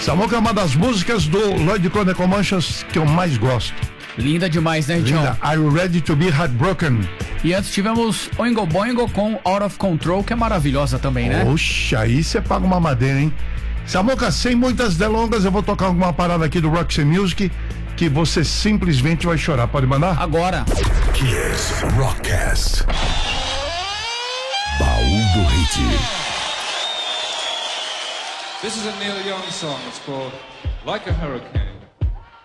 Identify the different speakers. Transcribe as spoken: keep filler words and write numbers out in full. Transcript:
Speaker 1: Samuca é uma das músicas do Lloyd Cone Comanches que eu mais gosto.
Speaker 2: Linda demais, né, John?
Speaker 1: Linda. Are You Ready to Be Heartbroken?
Speaker 2: E antes tivemos Oingo Boingo com Out of Control, que é maravilhosa também, né?
Speaker 1: Oxa, aí você paga uma madeira, hein? Samuca, sem muitas delongas, eu vou tocar alguma parada aqui do Roxy Music que você simplesmente vai chorar. Pode mandar?
Speaker 2: Agora.
Speaker 3: Kiss Rockcast. Baú do Hit.
Speaker 4: This is a Neil Young song. It's called Like a Hurricane.